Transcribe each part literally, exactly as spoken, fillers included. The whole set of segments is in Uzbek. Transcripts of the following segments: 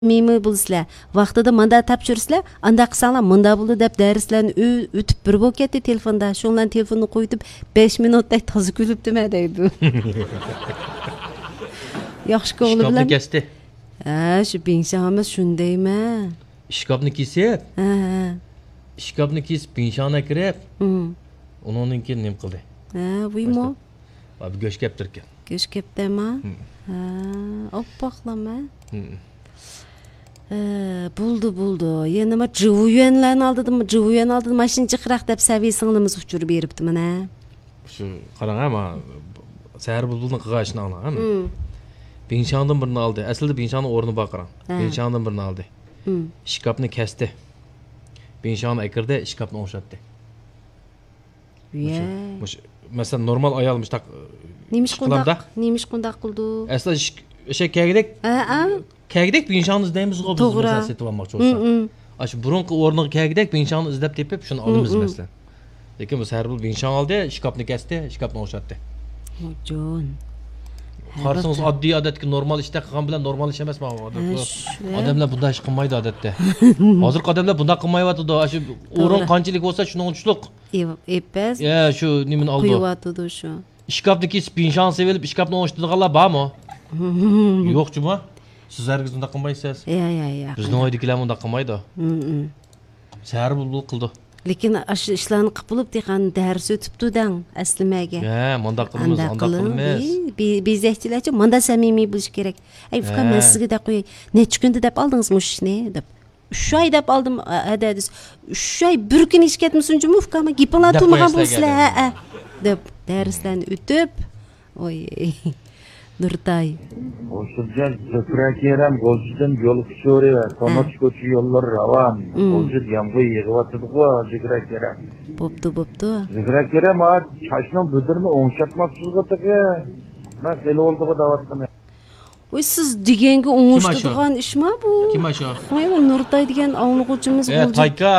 Mimi bulsizlar. Vaqtida manda topshirsizlar, anda qilsanglar manda bo'ldi deb darslarni o'tib bir bo'lib ketdi telefonda. Shundan telefonni qo'yib besh minutda toza kulibdimi deydi. Yaxshi ko'ngli bilan. Ishkopni kesdi. Ha, shu Bingshanimiz shundaymi? Ishkopni kesib. Ha, ha. Ishkopni kesib Bingshana kirib. Hmm. Undan keyin nim qildi. Ha, buymo. Abi go'sh kelib ekan. Go'sh kelibdimi? Ha, oppoqlama. Hmm. Buldu buldu. Yana ma Jivuyenlarni aldidimi? Jivuyen aldidi. Mashina chiqraq deb saviy singlimiz uchirib beribdi mana. Shu qarang ama sahar bulbulni qilg'ashini anglang. Bingshandan birini oldi. Aslida Bingshanning o'rni bor qarang. Bingshandan birini oldi. Ishkopni kesdi. Bingshanni akirdi, ishkopni o'shatdi. Ya. Masalan normal ayolmish taq. Nimish qundaq? Nimish qundaq qildi? Aslida o'sha kagidek. Ha, ha. Kagidek Bingshanni izlaymiz g'o biz masalan setib olmoqchi bo'lsak. Ash burunqi o'rniga kagidek Bingshanni izlab tepib shuni olamiz masalan. Lekin bu sahar bul Bingshan oldi, ishkopni kesdi, ishkopni o'shatdi. Jon. Qarsangiz oddiy odatga normal ishda qilgan bilan normal ish emas bu. Odamlar bunday ish qilmaydi odatda. Hozirgi odamlar bunday qilmayapti. Shu o'rin qanchalik bo'lsa shuning uchunlik. Epas. Ya, shu nimani oldi. Qo'yapti shu. Ishkopni kesib Bingshan sevilib ishkopni o'shatadiganlar bormi? Yo'qchimi? Sizlarga bunday qilmaysiz. Ya, ya, ya. Bizning oydagilar bunday qilmaydi. Mhm. Sahar bulbul qildi. Lekin ash ishlarni qilib degan dars o'tibdi-dan aslimaga. Ha, manda qilamiz, anda qilamiz. Bezakchilarcha manda samimiy bo'lish kerak. Ay, faqat men sizga deb qo'yay. Necha kunda deb oldingiz mushni deb. uch oy deb oldim, adadis. uch oy bir kun ish ketmasin jumuf kama giplar turmagan bo'lsizlar, ha, deb darslarni o'tib. Oy. Nurtay. Oşurcan köpürek yerem golcudun yolu kuşuyor ve konuş koçu yollar ravan. Golcud yamgı yığıvatıdı bu zıgrek yerem. Boptu boptu. Zıgrek yerem ha çaşının büdürünü onşatmaksız gıtıkı. Ben seni olduğu davattım. Oy siz degenge oңuштырган iş mi bu? Kim aşa? Oy Nurtay degan avnuquvchimiz bo'ldi. E, Tayka.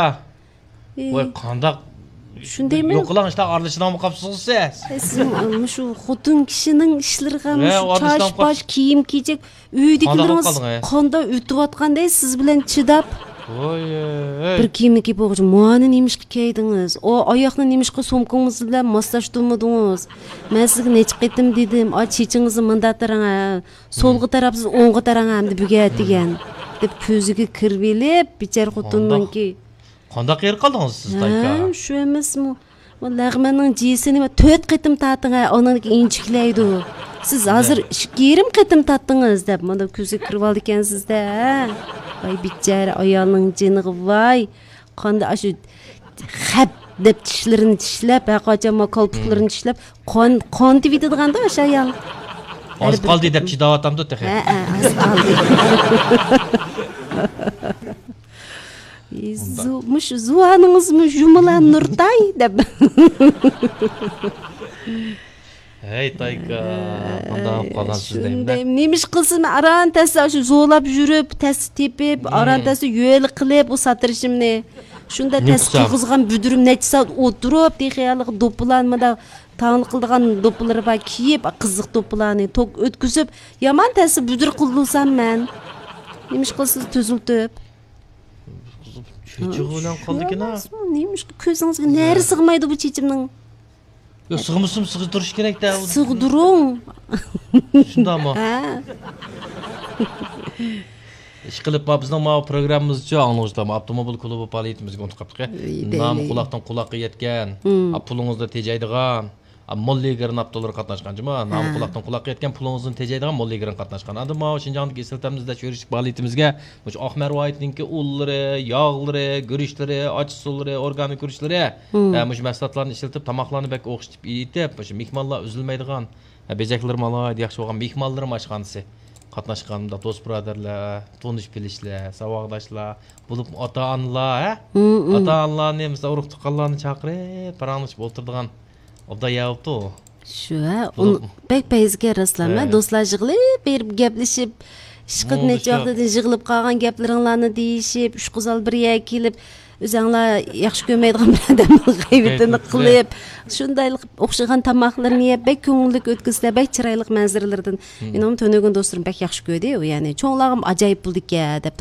Oy qandaq shundaymi? Yo'qlang ishda arlashdan qolibsiz siz. Siz shu xotun kishining ishlariga chash bosh kiyim kiyecek uydagilarimiz qanda o'tib siz bilan chidab. Oy. Bir kiyimni kiyib o'g'ri muani nemishqa kiydingiz? O oyoqni nemishqa so'mkangiz bilan moslashtirmadingiz? Men sizga necha qitim dedim, "Ay chechingizni munda tarang, so'lga tarafsiz o'ngga tarang" deb bugat degan. Deb ko'ziga kirib elib, bichar xotinninki qandaq yer qaldingiz siz Tayka? Ha, shu emasmi? Bu lag'maning jisini to'rt qitim tatding, onaniki inchiklaydi. Siz hozir ikki yarim qitim tatdingiz deb mana ko'ziga kirib oldi ekansizda. Vay bichara ayolning jiniga voy. Qanda shu xab deb tishlarini tishlab, haqochama kolpuqlarini tishlab, qon qon tibiddiganda o'sha ayol. Oz qoldi deb chidayotamdi texe. Ha, ha, oz qoldi. Muş zuaningizmi jumlan Nurtay deb. Hey Tayka, qanday qolgansiz deyman. Nemish qilsin aran tasa shu zo'lab yurib, tas tepib, aran tasa yo'l qilib u satirishimni. Shunda tas qilg'izgan budurim necha soat o'tirib, texiyalik do'planmada tangli qildigan do'plari va kiyib, qiziq do'plarni tok o'tkazib, yomon tasi budur qildilsam men. Nemish qilsiz tuziltib. Çeçiği bilen kaldıkına. Neymiş ko'zingizga nari sig'maydi bu chechimning? Yo sig'misim sig'dirish kerak da. Sig'diring. Shundami? Ha. Ish qilib bizning ma programmamizcha anglashdim. Avtomobil klubi faoliyatimizga o'tib qoldik. Nam quloqdan quloqqa yetgan, pulingizda tejaydigan, molligarin aptolar qatnashganjimi? Nam quloqdan quloqqa yetgan pulingizni tejaydigan molligarin qatnashgan. Endi ma Shinjongdagi ishlatamizda ko'rish faoliyatimizga mush Ahmer White'ninki ullari, yog'lari, gurishlari, ochsullari, organik gurishlari, mush mahsulotlarni ishlatib, tomoqlarni bak o'xshitib yetib, mush mehmonlar uzilmaydigan, bejaklar malay yaxshi bo'lgan mehmonlar mashqanisi. Qatnashganimda do'st birodarlar, tonish bilishlar, savoqdoshlar, bo'lib ota-onalar, ha? Ota-onalarni, misol urug' tuqqanlarni chaqirib, paranglashib o'tirdigan obda yaptı. Shu, uni pek-pezga rastlama, do'stlar yig'ilib, berib gaplashib, ishqib necha vaqtdan yig'ilib qolgan gaplaringlarni deyishib, uch qizal bir yer kelib, Özüңler yaxşı görmeydiğin bir adamın gıybetini Gıybet, kılıp, şundaylık okşagan tamaklarını yep, bek köngülük ötküzde, bek çıraylık manzaralardan. Men onun tönögün dostlarım bek yaxşı gördü. Yani çoğunlağım acayip bulduk ya dep